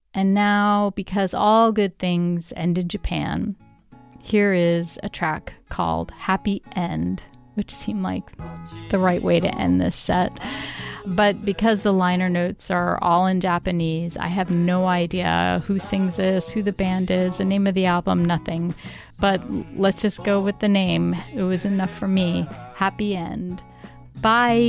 And now, because all good things end in Japan, here is a track called Happy End, which seemed like the right way to end this set. But because the liner notes are all in Japanese, I have no idea who sings this, who the band is, the name of the album, nothing. But let's just go with the name. It was enough for me. Happy End. Bye.